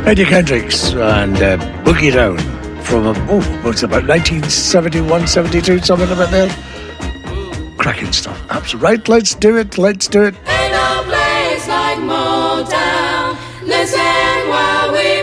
Eddie Kendricks and Boogie Down from, what's about 1971, 72, something about there. Cracking stuff. Absolutely. Right, let's do it. Ain't no place like Motown. Listen while we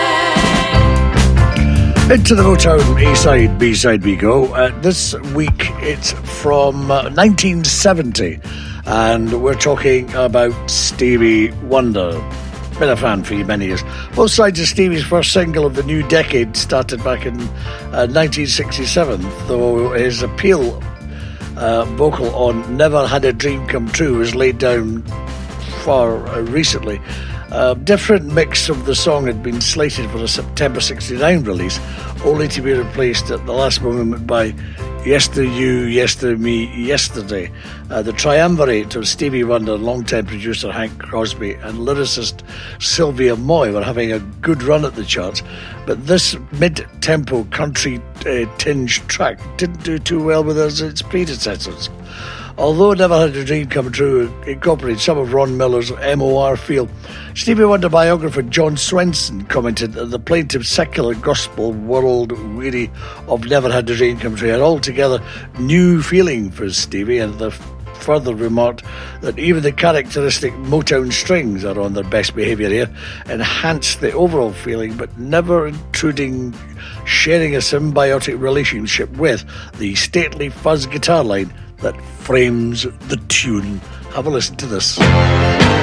play. Into the Motown A-side, B-side we go. This week it's from 1970, and we're talking about Stevie Wonder. Been a fan for many years. Both sides of Stevie's first single of the new decade started back in 1967, though his appeal vocal on Never Had a Dream Come True was laid down far recently. Different mix of the song had been slated for a September 69 release, only to be replaced at the last moment by Yester You, Yester Me, Yesterday. The triumvirate of Stevie Wonder, longtime producer Hank Crosby and lyricist Sylvia Moy were having a good run at the charts, but this mid-tempo country-tinged track didn't do too well with its predecessors. Although Never Had a Dream Come True incorporates some of Ron Miller's MOR feel, Stevie Wonder biographer John Swenson commented that the plaintive secular gospel world, weary of Never Had a Dream Come True, had altogether new feeling for Stevie, and the further remarked that even the characteristic Motown strings are on their best behaviour here, enhanced the overall feeling, but never intruding, sharing a symbiotic relationship with the stately fuzz guitar line that frames the tune. Have a listen to this.